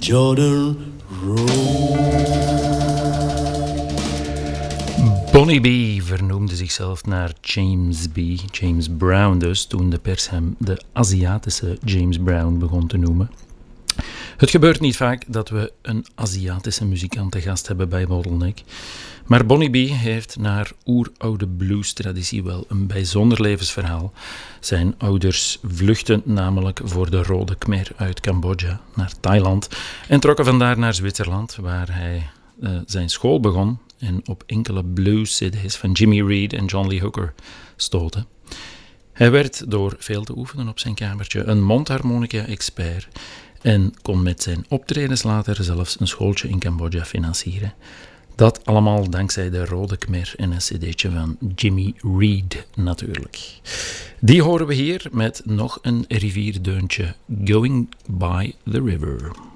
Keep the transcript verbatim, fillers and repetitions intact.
Jordan Road. Bonnie B. vernoemde zichzelf naar James B. James Brown dus, toen de pers hem de Aziatische James Brown begon te noemen. Het gebeurt niet vaak dat we een Aziatische muzikant te gast hebben bij Bottleneck. Maar Bonnie B. heeft naar oeroude blues-traditie wel een bijzonder levensverhaal. Zijn ouders vluchtten namelijk voor de Rode Khmer uit Cambodja naar Thailand en trokken vandaar naar Zwitserland, waar hij uh, zijn school begon en op enkele blues-cd's van Jimmy Reed en John Lee Hooker stootte. Hij werd door veel te oefenen op zijn kamertje een mondharmonica-expert en kon met zijn optredens later zelfs een schooltje in Cambodja financieren. Dat allemaal dankzij de Rode Khmer en een cd'tje van Jimmy Reed natuurlijk. Die horen we hier met nog een rivierdeuntje, Going by the River.